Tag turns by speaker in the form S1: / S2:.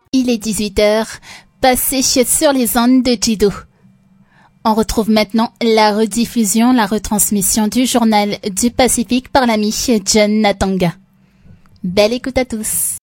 S1: Il est 18h, passé sur les ondes de Jido. On retrouve maintenant la rediffusion, la retransmission du journal du Pacifique par l'ami John Natanga. Belle écoute à tous.